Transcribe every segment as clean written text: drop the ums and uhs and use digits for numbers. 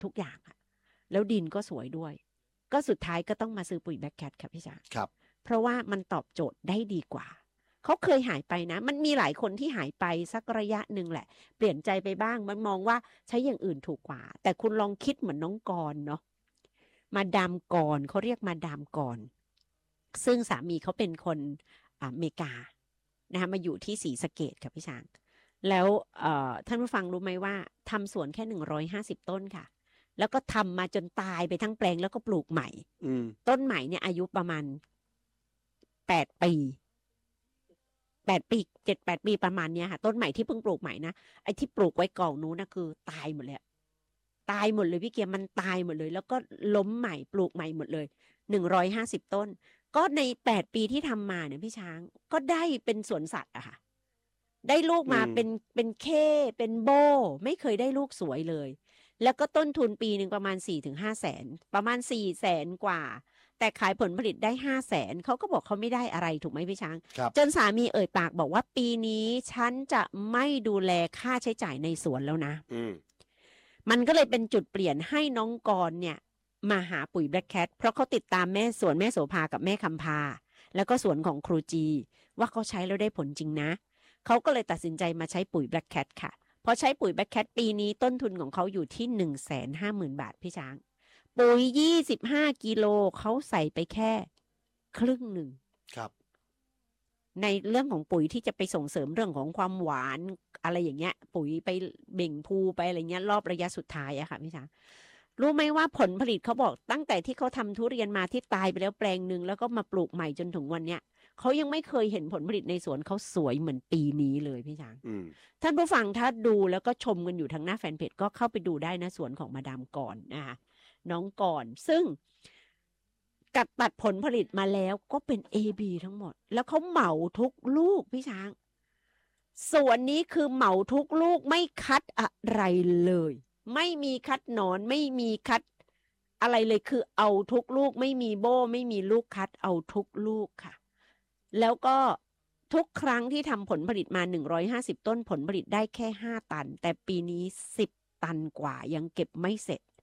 ทุกอย่างอะแล้วดินก็สวยด้วยก็สุดท้ายก็ต้องมาซื้อปุ๋ยแบ็คแคทค่ะพี่จ๋าครับเพราะว่ามันตอบโจทย์ได้ดีกว่าเขาเคยหายไปนะมันมีหลายคนที่หายไปสักระยะหนึ่งแหละเปลี่ยนใจไปบ้างมันมองว่าใช้อย่างอื่นถูกกว่าแต่คุณลองคิดเหมือนน้องกรเนาะมาดามกรเขาเรียกมาดามกรซึ่งสามีเขาเป็นคนอเมริกานะคะมาอยู่ที่ศรีสะเกษค่ะพี่ช้างแล้วท่านผู้ฟังรู้ไหมว่าทำสวนแค่150ต้นค่ะแล้วก็ทำมาจนตายไปทั้งแปลงแล้วก็ปลูกใหม่ต้นใหม่เนี่ยอายุประมาณ8 ปี7-8 ปีประมาณเนี้ยค่ะต้นใหม่ที่เพิ่งปลูกใหม่นะไอ้ที่ปลูกไว้กองนู้นนะคือตายหมดเลยตายหมดเลยพี่เกียร์มันตายหมดเลยแล้วก็ล้มใหม่ปลูกใหม่หมดเลย150ต้นก็ใน8 ปีที่ทำมาเนี่ยพี่ช้างก็ได้เป็นสวนสัตว์อะค่ะได้ลูกมาเป็นเข้เป็นโบไม่เคยได้ลูกสวยเลยแล้วก็ต้นทุนปีหนึ่งประมาณ4-5 แสนประมาณ4 แสนกว่าแต่ขายผลผลิตได้5 แสนเขาก็บอกเขาไม่ได้อะไรถูกไหมพี่ช้างจนสามีเอ่ยปากบอกว่าปีนี้ฉันจะไม่ดูแลค่าใช้จ่ายในสวนแล้วนะมันก็เลยเป็นจุดเปลี่ยนให้น้องกรเนี่ยมาหาปุ๋ยแบล็คแคทเพราะเขาติดตามแม่สวนแม่โสภากับแม่คำพาแล้วก็สวนของครูจีว่าเขาใช้แล้วได้ผลจริงนะเขาก็เลยตัดสินใจมาใช้ปุ๋ยแบล็คแคทค่ะพอใช้ปุ๋ยแบล็คแคทปีนี้ต้นทุนของเขาอยู่ที่150,000 บาทพี่ช้างปุ๋ย25 กิโลเขาใส่ไปแค่ครึ่งหนึ่งครับในเรื่องของปุ๋ยที่จะไปส่งเสริมเรื่องของความหวานอะไรอย่างเงี้ยปุ๋ยไปเบ่งพูไปอะไรเงี้ยรอบระยะสุดท้ายอะค่ะพี่ช้างรู้ไหมว่าผลผลิตเขาบอกตั้งแต่ที่เขาทำทุเรียนมาที่ตายไปแล้วแปลงหนึ่งแล้วก็มาปลูกใหม่จนถึงวันเนี้ยเขายังไม่เคยเห็นผลผลิตในสวนเขาสวยเหมือนปีนี้เลยพี่ช้างท่านผู้ฟังถ้าดูแล้วก็ชมกันอยู่ทางหน้าแฟนเพจก็เข้าไปดูได้นะสวนของมาดามกรนะคะน้องกรซึ่งกัดตัดผลผลิตมาแล้วก็เป็น AB ทั้งหมดแล้วเขาเหมาทุกลูกพี่ช้างส่วนนี้คือเหมาทุกลูกไม่คัดอะไรเลยไม่มีคัดหนอนไม่มีคัดอะไรเลยคือเอาทุกลูกไม่มีโบ้ไม่มีลูกคัดเอาทุกลูกค่ะแล้วก็ทุกครั้งที่ทำผลผลิตมา150ต้นผลผลิตได้แค่5 ตันแต่ปีนี้10 ตันกว่ายังเก็บไม่เสร็จ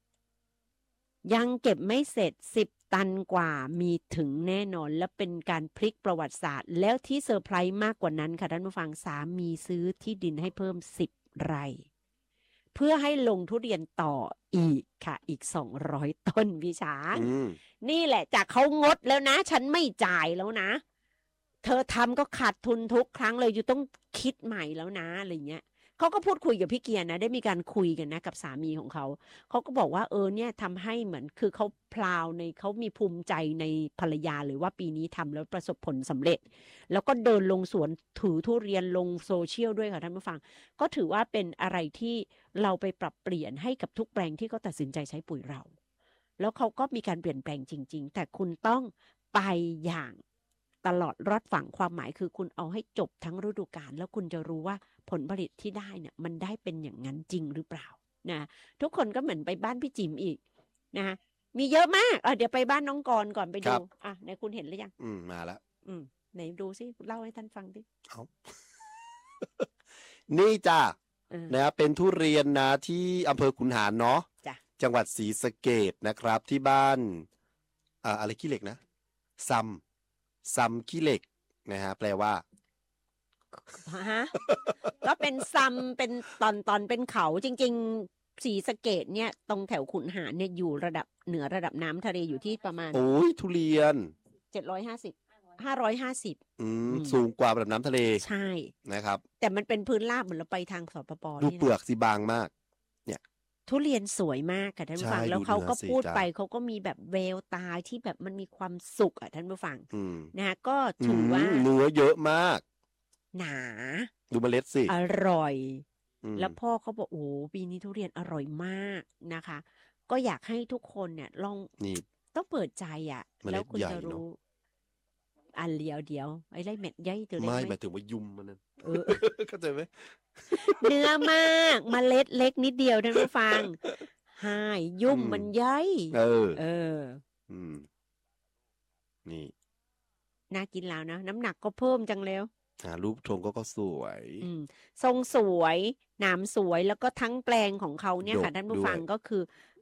10 ตันกว่ามีถึงแน่นอนและเป็นการพลิกประวัติศาสตร์แล้วที่เซอร์ไพรส์มากกว่านั้นค่ะท่านผู้ฟังสามีซื้อที่ดินให้เพิ่ม10 ไร่เพื่อให้ลงทุเรียนต่ออีกค่ะอีก200 ต้นพี่ช้างนี่แหละจากเขางดแล้วนะฉันไม่จ่ายแล้วนะเธอทำก็ขาดทุนทุกครั้งเลยอยู่ต้องคิดใหม่แล้วนะอะไรเงี้ยเขาก็พูดคุยกับพี่เกียร์นะได้มีการคุยกันนะกับสามีของเขาก็บอกว่าเนี่ยทำให้เหมือนคือเขาพลาวในเขามีภูมิใจในภรรยาหรือว่าปีนี้ทำแล้วประสบผลสำเร็จแล้วก็เดินลงสวนถือทุเรียนลงโซเชียลด้วยค่ะท่านผู้ฟังก็ถือว่าเป็นอะไรที่เราไปปรับเปลี่ยนให้กับทุกแปลงที่เขาตัดสินใจใช้ปุ๋ยเราแล้วเขาก็มีการเปลี่ยนแปลงจริงๆแต่คุณต้องไปอย่างตลอดรอดฝั่งความหมายคือคุณเอาให้จบทั้งฤดูกาลแล้วคุณจะรู้ว่าผลผลิตที่ได้เนี่ยมันได้เป็นอย่างนั้นจริงหรือเปล่านะทุกคนก็เหมือนไปบ้านพี่จิ๋มอีกนะมีเยอะมากเดี๋ยวไปบ้านน้องกรก่อนไปดูไหนคุณเห็นหรือยังมาแล้วไหนดูซิเล่าให้ท่านฟังดินี่จ้ะนะเป็นทุเรียนนะที่อำเภอขุนหารเนาะจังหวัดศรีสะเกษนะครับที่บ้านอะไรขี้เหล็กนะซัมขี้เหล็กนะฮะแปลว่าก็เป็นซัมเป็นตอนเป็นเขาจริงๆศรีสะเกษเนี่ยตรงแถวขุนหารเนี่ยอยู่ระดับเหนือระดับน้ำทะเลอยู่ที่ประมาณทุเรียน 550 สูงกว่าระดับน้ำทะเลใช่นะครับแต่มันเป็นพื้นราบเหมือนเราไปทางสปป. ดูเปลือกสิบางมากเนี่ยทุเรียนสวยมากค่ะท่านผู้ฟังแล้วเขาก็พูดไปเขาก็มีแบบแววตาที่แบบมันมีความสุขท่านผู้ฟังนะก็ถือว่าเนื้อเยอะมากหนาดูเมล็ดสิอร่อยแล้วพ่อเขาบอกปีนี้ทุเรียนอร่อยมากนะคะก็อยากให้ทุกคนเนี่ยลองต้องเปิดใจแล้วคุณจะรู้เดียวไอ้ไรเม็ดใหญ่ตัวเล็กไม่หมายถึงว่ายุ่มมันนั่นเข้าใจไหมเนื้อมากเมล็ดเล็กนิดเดียวท่านผู้ฟังยุ่มมันใหญ่นี่น่ากินแล้วนะน้ำหนักก็เพิ่มจังแล้วรูปทรงก็สวยทรงสวยหนามสวยแล้วก็ทั้งแปลงของเขาเนี่ยค่ะท่านผู้ฟังก็คือ